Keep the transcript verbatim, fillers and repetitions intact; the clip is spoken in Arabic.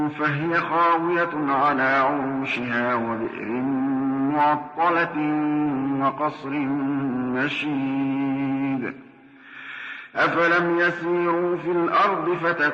فهي خاوية على عروشها وبئر معطلة وقصر مشيد أفلم يسيروا في الأرض فتكون